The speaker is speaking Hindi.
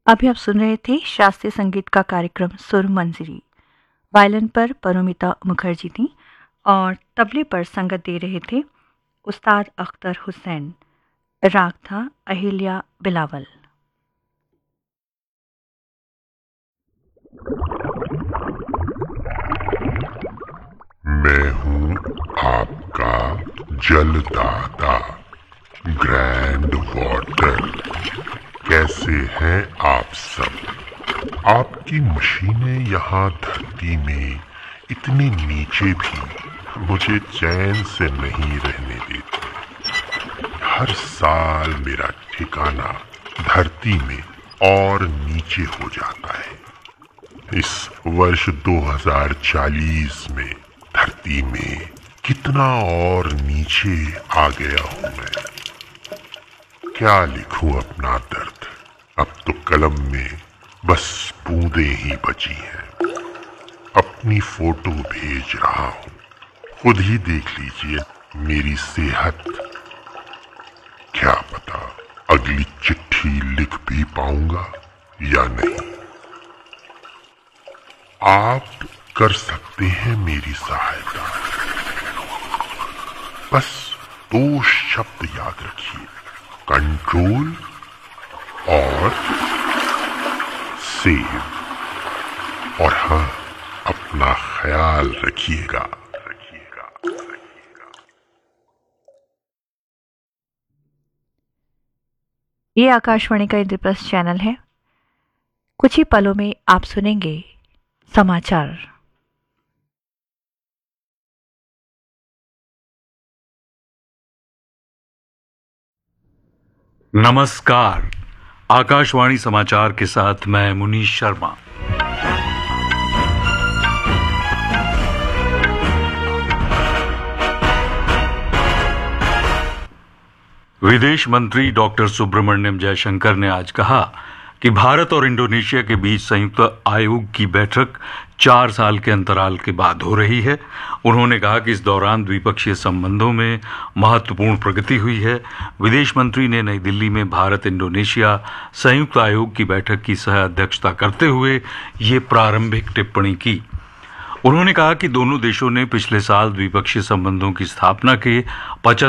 अभी आप सुन रहे थे शास्त्रीय संगीत का कार्यक्रम सुर मंजरी। वायलिन पर परोमिता मुखर्जी थी और तबले पर संगत दे रहे थे उस्ताद अख्तर हुसैन। राग था अहिल्या बिलावल। मैं हूँ आपका जलदाता ग्रैंड वाटर। कैसे हैं आप सब? आपकी मशीनें यहाँ धरती में इतने नीचे भी मुझे चैन से नहीं रहने देती। हर साल मेरा ठिकाना धरती में और नीचे हो जाता है। इस वर्ष 2040 में धरती में कितना और नीचे आ गया हूं मैं। क्या लिखूं अपना दर्द? अब तो कलम में बस बूंदें ही बची हैं। अपनी फोटो भेज रहा हूं, खुद ही देख लीजिए मेरी सेहत। क्या पता अगली चिट्ठी लिख भी पाऊंगा या नहीं। आप कर सकते हैं मेरी सहायता। बस 2 शब्द याद रखिए, कंट्रोल और सेव। और हाँ, अपना ख्याल रखिएगा। ये आकाशवाणी का इंद्रप्रस्थ चैनल है। कुछ ही पलों में आप सुनेंगे समाचार। नमस्कार, आकाशवाणी समाचार के साथ मैं मुनीश शर्मा। विदेश मंत्री डॉक्टर सुब्रमण्यम जयशंकर ने आज कहा कि भारत और इंडोनेशिया के बीच संयुक्त आयोग की बैठक 4 साल के अंतराल के बाद हो रही है। उन्होंने कहा कि इस दौरान द्विपक्षीय संबंधों में महत्वपूर्ण प्रगति हुई है। विदेश मंत्री ने नई दिल्ली में भारत इंडोनेशिया संयुक्त आयोग की बैठक की सह अध्यक्षता करते हुए ये प्रारंभिक टिप्पणी की। उन्होंने कहा कि दोनों देशों ने पिछले साल द्विपक्षीय संबंधों की स्थापना के 75